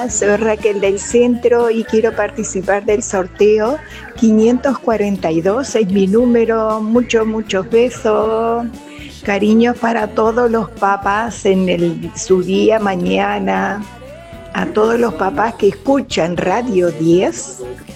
Soy Raquel del Centro y quiero participar del sorteo 542, es mi número. Muchos besos, cariños para todos los papás en su día mañana, a todos los papás que escuchan Radio 10